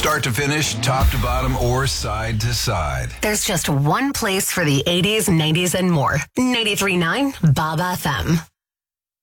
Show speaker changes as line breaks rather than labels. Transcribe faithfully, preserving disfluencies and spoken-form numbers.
Start to finish, top to bottom, or side to side.
There's just one place for the eighties, nineties, and more. ninety-three point nine Bob F M.